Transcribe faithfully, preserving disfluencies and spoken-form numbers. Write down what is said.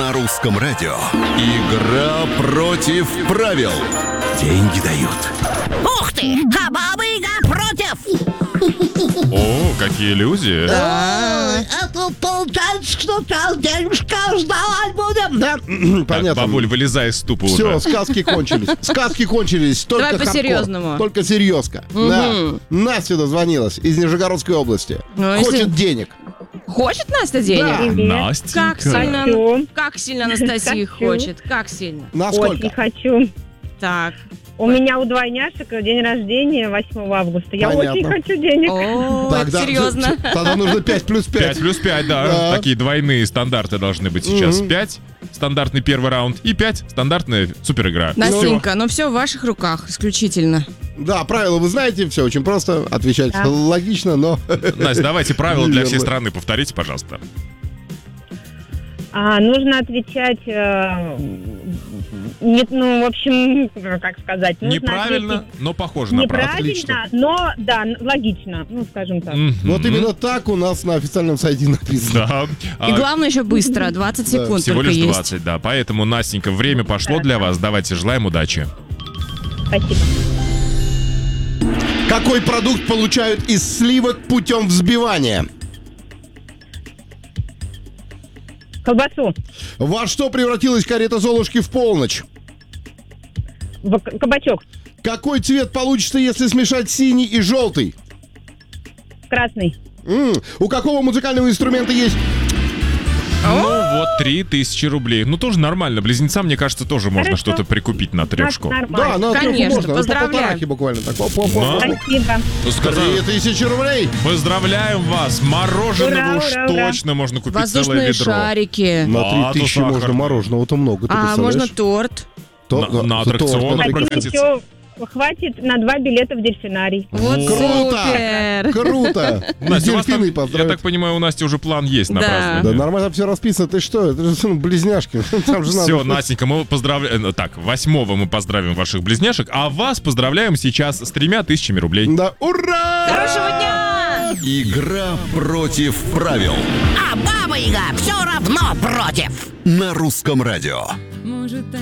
На русском радио. Игра против правил. Деньги дают. Ух ты! А Баба-Яга против! О, какие люди. Да. А тут получается, что сейчас денежка сдавать будем. Да, Так, понятно. бабуль, вылезай из ступа Все, уже. сказки кончились. Сказки кончились. Только Давай хардкор. по-серьезному. Только серьезка. Да. Настя дозвонилась из Нижегородской области. Ну, Хочет если- денег. Хочет Настя денег? Да. Настенька. Как сильно, Хочу. как сильно Анастасия Хочу. хочет? Как сильно? Насколько? Очень хочу. Так. У меня у двойняшек день рождения восьмого августа. Я Понятно. очень хочу денег. О, Так, да, серьезно. Тогда нужно пять плюс пять пять. плюс пять, да. Да. Такие двойные стандарты должны быть сейчас. Мгм. пять стандартный первый раунд и пять стандартная супер игра. Настенька, ну все в ваших руках исключительно. Да, правила вы знаете, все очень просто. Отвечать Да. логично, но... Настя, давайте правила для всей Неверно. страны повторите, пожалуйста. А, нужно отвечать... э, нет, ну, в общем, как сказать... нужно Неправильно, ответить но похоже на правду. неправильно, но, да, н- логично, ну, скажем так. Мгм. Вот именно так у нас на официальном сайте написано. Да. И А, главное еще быстро, двадцать Да, секунд Всего только лишь есть. двадцать, да. Поэтому, Настенька, время пошло для вас. Давайте, желаем удачи. Спасибо. Какой продукт получают из сливок путем взбивания? Колбасу. Во что превратилась карета Золушки в полночь? В к- кабачок. Какой цвет получится, если смешать синий и желтый? Красный. М, У какого музыкального инструмента есть... Ну вот, три тысячи рублей. Ну тоже нормально. Близнецам, мне кажется, тоже можно Хорошо. что-то прикупить на трешку. Нар- Да, Нормально. на трёху Конечно, можно. Ну, по поздравляю. полторахе буквально. Так, оп, оп, оп, Да. оп. Спасибо. Сказали, Три тысячи рублей. поздравляем вас. Мороженого Ура, уж ура, ура. точно можно купить целое Воздушные ведро. шарики. На А, три тысячи то можно сахарный. мороженого-то много, ты А можно представляешь? торт. То- На- да, на торт, аттракционах это Хотим прокатиться. еще... Хватит на два билета в дельфинарий. Вот Круто! супер. Круто! И Настя, у вас там, дельфины я поздравят. так понимаю, у Насти уже план есть на Да. Да празднование. нормально все расписано. Ты что? Это же ну, близняшки. Там же Все, надо... Настенька, мы поздравляем... Так, восьмого мы поздравим ваших близняшек, а вас поздравляем сейчас с тремя тысячами рублей. Да, ура! Хорошего дня! Игра против правил. А Баба-Яга все равно против! На русском радио.